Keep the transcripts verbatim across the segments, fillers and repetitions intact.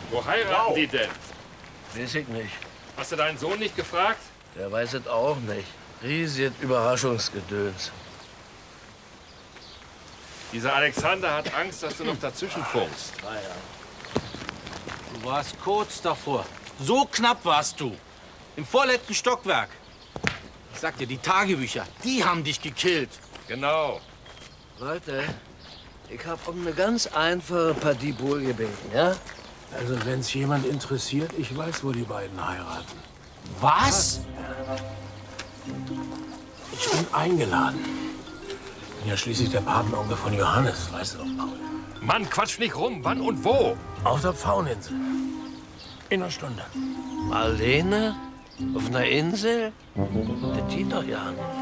Wo heiraten Wow. die denn? Weiß ich nicht. Hast du deinen Sohn nicht gefragt? Der weiß es auch nicht. Riesiges Überraschungsgedöns. Dieser Alexander hat Angst, dass du noch dazwischen funkst. Ah ja. Du warst kurz davor. So knapp warst du. Im vorletzten Stockwerk. Ich sag dir, die Tagebücher, die haben dich gekillt. Genau. Leute, ich hab um eine ganz einfache Partie Pool gebeten, ja? Also, wenn es jemand interessiert, ich weiß, wo die beiden heiraten. Was? Ich bin eingeladen. Bin ja schließlich der Patenonkel von Johannes, weißt du doch, Paul. Mann, quatsch nicht rum. Wann und wo? Auf der Pfaueninsel. In einer Stunde. Marlene? Auf einer Insel? Das geht doch ja nicht.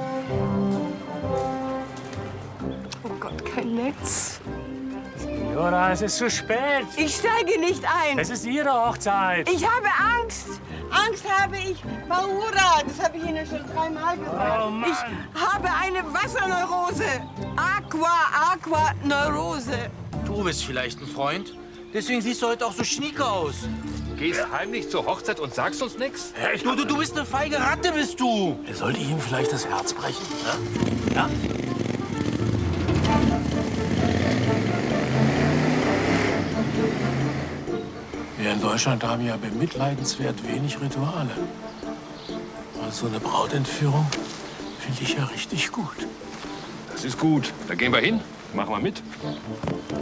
Oh Gott, kein Netz. Jora, es ist zu spät. Ich steige nicht ein. Es ist Ihre Hochzeit. Ich habe Angst. Angst habe ich. Maura, das habe ich Ihnen schon dreimal gesagt. Oh, Mann. Ich habe eine Wasserneurose. Aqua, Aqua-Neurose. Du bist vielleicht ein Freund. Deswegen siehst du heute auch so schnieke aus. Gehst heimlich zur Hochzeit und sagst uns nichts? Du, du, du bist eine feige Ratte, bist du. Sollte ich ihm vielleicht das Herz brechen? Ja? Ja? Wir in Deutschland haben ja bemitleidenswert wenig Rituale. Aber so eine Brautentführung finde ich ja richtig gut. Das ist gut. Da gehen wir hin. Machen wir mit.